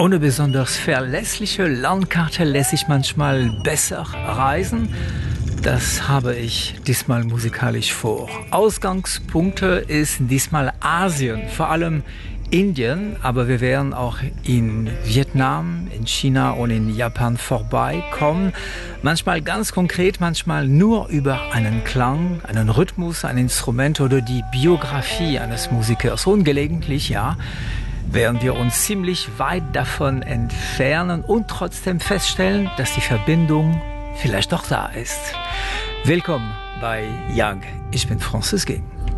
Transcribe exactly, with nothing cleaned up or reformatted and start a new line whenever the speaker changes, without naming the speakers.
Ohne besonders verlässliche Landkarte lässt sich manchmal besser reisen. Das habe ich diesmal musikalisch vor. Ausgangspunkte ist diesmal Asien, vor allem Indien, aber wir werden auch in Vietnam, in China und in Japan vorbeikommen. Manchmal ganz konkret, manchmal nur über einen Klang, einen Rhythmus, ein Instrument oder die Biografie eines Musikers. Und gelegentlich, ja, werden wir uns ziemlich weit davon entfernen und trotzdem feststellen, dass die Verbindung vielleicht doch da ist. Willkommen bei Young. Ich bin Francis G.